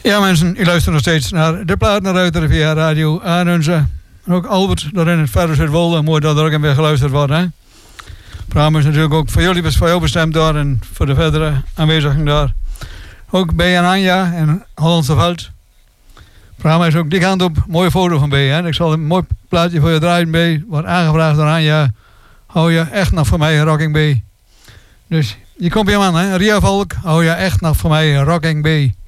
Ja mensen, u luistert nog steeds naar de Plaatneruiter via Radio Arnunze. En ook Albert, daar in het verder zit Wolde. Mooi dat er ook weer geluisterd wordt. Hè? Het programma is natuurlijk ook voor jullie, voor jou bestemd daar en voor de verdere aanwezigen daar. Ook B en Anja en Hollandse Veld. Het programma is ook die kant op. Mooie foto van B. Hè? Ik zal een mooi plaatje voor je draaien B. Wordt aangevraagd door Anja. Hou je echt nog voor mij een Rocking B. Dus je komt je man, hè? Ria Volk, hou je echt nog voor mij een Rocking B.